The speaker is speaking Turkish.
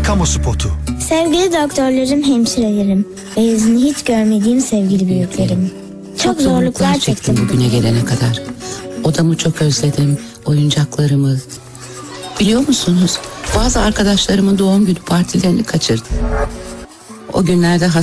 kamu spotu. Sevgili doktorlarım, hemşirelerim ve yüzünü hiç görmediğim sevgili büyüklerim. Çok zorluklar çektim bugüne gelene kadar. Odamı çok özledim, oyuncaklarımı. Biliyor musunuz? Bazı arkadaşlarımın doğum günü partilerini kaçırdım. O günlerde